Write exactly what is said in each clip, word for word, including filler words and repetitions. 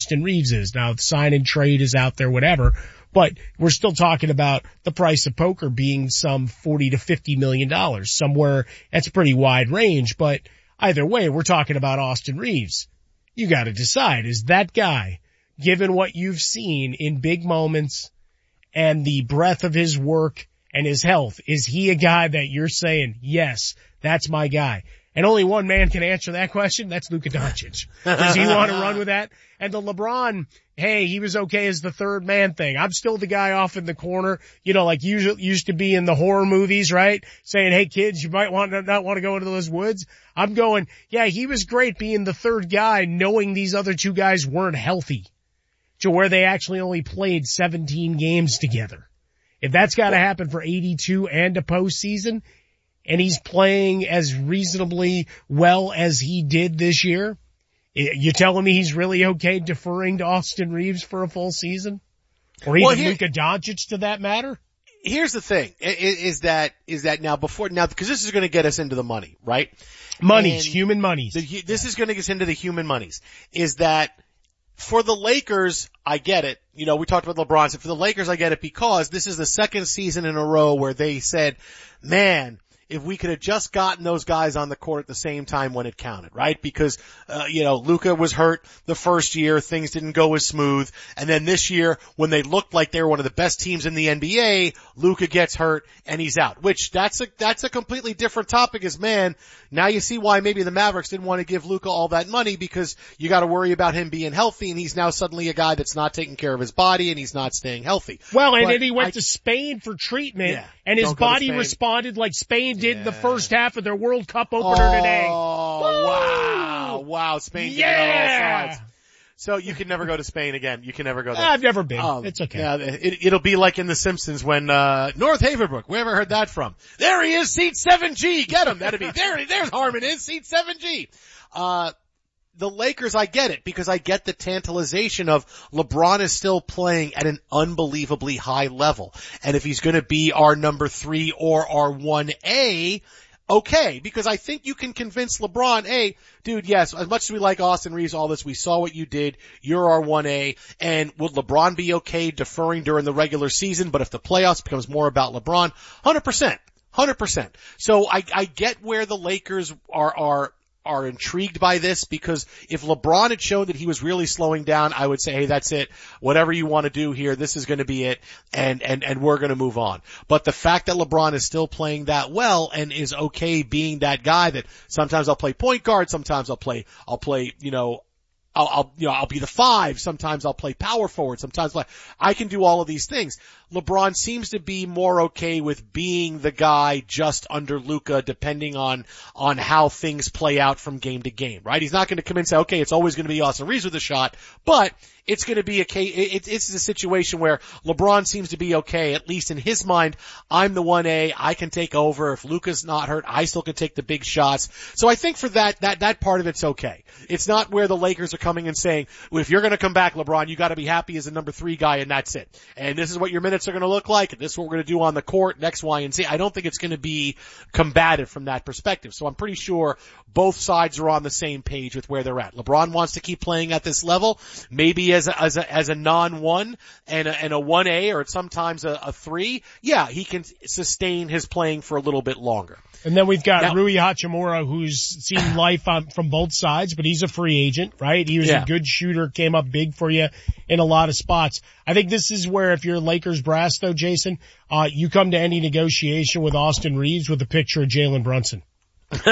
Austin Reeves is. Now, the sign and trade is out there, whatever, but we're still talking about the price of poker being some forty to fifty million dollars, somewhere. That's a pretty wide range, but either way, we're talking about Austin Reeves. You got to decide, is that guy, given what you've seen in big moments and the breadth of his work and his health, is he a guy that you're saying, yes, that's my guy? And only one man can answer that question. That's Luka Doncic. Does he want to run with that? And the LeBron, hey, he was okay as the third man thing. I'm still the guy off in the corner, you know, like usually used to be in the horror movies, right? Saying, hey kids, you might want to not want to go into those woods. I'm going, yeah, he was great being the third guy, knowing these other two guys weren't healthy to where they actually only played seventeen games together. If that's got to happen for eighty-two and a postseason, and he's playing as reasonably well as he did this year, you telling me he's really okay deferring to Austin Reeves for a full season? Or even well, here, Luka Doncic to that matter? Here's the thing, is, is that, is that now before, now, because this is going to get us into the money, right? Monies, and human monies. The, this is going to get us into the human monies, is that for the Lakers, I get it. You know, we talked about LeBron. So for the Lakers, I get it because this is the second season in a row where they said, man, if we could have just gotten those guys on the court at the same time when it counted, right? Because, uh, you know, Luka was hurt the first year. Things didn't go as smooth. And then this year, when they looked like they were one of the best teams in the N B A, Luka gets hurt and he's out, which that's a, that's a completely different topic is, man, now you see why maybe the Mavericks didn't want to give Luka all that money because you got to worry about him being healthy and he's now suddenly a guy that's not taking care of his body and he's not staying healthy. Well, and but then he went I, to Spain for treatment yeah, and his body responded like Spain did yeah. the first half of their World Cup opener oh, today. Oh, wow. Wow. Spain yeah. did it on all sides. So you can never go to Spain again. You can never go there. I've never been. Um, it's okay. Yeah, it, it'll be like in The Simpsons when, uh, North Haverbrook, wherever heard that from? There he is, seat seven G. Get him. That'd be, there, there's Harmon is, seat seven G. Uh, the Lakers, I get it because I get the tantalization of LeBron is still playing at an unbelievably high level. And if he's going to be our number three or our one A, okay, because I think you can convince LeBron, hey, dude, yes, as much as we like Austin Reeves, all this, we saw what you did. You're our one A. And would LeBron be okay deferring during the regular season? But if the playoffs becomes more about LeBron, one hundred percent. one hundred percent. So I, I get where the Lakers are, are, are intrigued by this because if LeBron had shown that he was really slowing down, I would say, hey, that's it. Whatever you want to do here, this is going to be it. And, and, and we're going to move on. But the fact that LeBron is still playing that well and is okay being that guy that sometimes I'll play point guard, sometimes I'll play, I'll play, you know, I'll, I'll, you know, I'll be the five. Sometimes I'll play power forward. Sometimes like, I can do all of these things. LeBron seems to be more okay with being the guy just under Luka depending on, on how things play out from game to game, right? He's not going to come in and say, okay, it's always going to be Austin Reeves with a shot, but it's going to be a case, it, it's a situation where LeBron seems to be okay, at least in his mind. I'm the one A. I can take over. If Luka's not hurt, I still can take the big shots. So I think for that, that, that part of it's okay. It's not where the Lakers are coming and saying, well, if you're going to come back, LeBron, you got to be happy as a number three guy and that's it. And this is what your minutes are going to look like. And this is what we're going to do on the court, X, Y, and Z. I don't think it's going to be combative from that perspective. So I'm pretty sure both sides are on the same page with where they're at. LeBron wants to keep playing at this level, maybe as a, as a, as a non-one and a, and a one A or sometimes a, a three. Yeah, he can sustain his playing for a little bit longer. And then we've got now, Rui Hachimura, who's seen life on, from both sides, but he's a free agent, right? He was yeah. a good shooter, came up big for you in a lot of spots. I think this is where if you're Lakers brass though, Jason, uh, you come to any negotiation with Austin Reeves with a picture of Jalen Brunson. Look,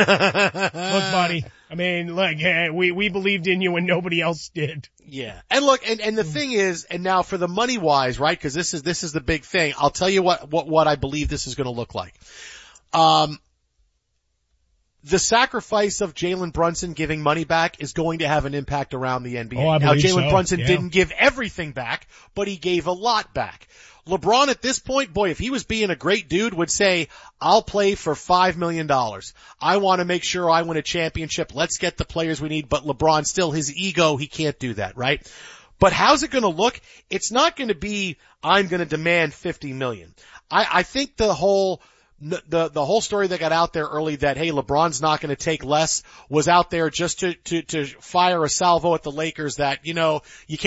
buddy. I mean, look, we, we believed in you when nobody else did. Yeah. And look, and, and the thing is, and now for the money wise, right? Cause this is, this is the big thing. I'll tell you what, what, what I believe this is going to look like. Um, the sacrifice of Jalen Brunson giving money back is going to have an impact around the N B A. Oh, I now, believe Jalen so. Brunson yeah. didn't give everything back, but he gave a lot back. LeBron at this point, boy, if he was being a great dude, would say, I'll play for five million dollars. I want to make sure I win a championship. Let's get the players we need. But LeBron, still his ego, he can't do that, right? But how's it going to look? It's not going to be, I'm going to demand fifty million dollars. I, I think the whole, the, the whole story that got out there early that, hey, LeBron's not going to take less was out there just to, to, to fire a salvo at the Lakers that, you know, you can't